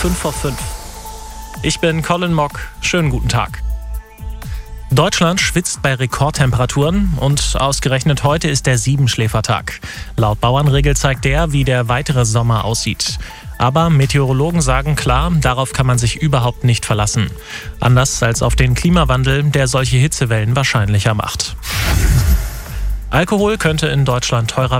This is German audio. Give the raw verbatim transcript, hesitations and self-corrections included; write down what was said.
fünf vor fünf. Ich bin Colin Mock. Schönen guten Tag. Deutschland schwitzt bei Rekordtemperaturen und ausgerechnet heute ist der Siebenschläfertag. Laut Bauernregel zeigt der, wie der weitere Sommer aussieht. Aber Meteorologen sagen klar, darauf kann man sich überhaupt nicht verlassen. Anders als auf den Klimawandel, der solche Hitzewellen wahrscheinlicher macht. Alkohol könnte in Deutschland teurer werden.